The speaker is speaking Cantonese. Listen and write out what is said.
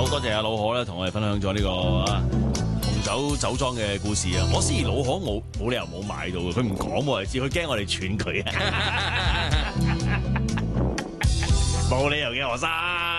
多謝阿老可咧，同我哋分享咗呢個紅酒酒莊嘅故事啊！我思疑老可冇理由冇買到嘅，佢唔講我哋知，佢驚我哋串佢啊！冇理由嘅，何生。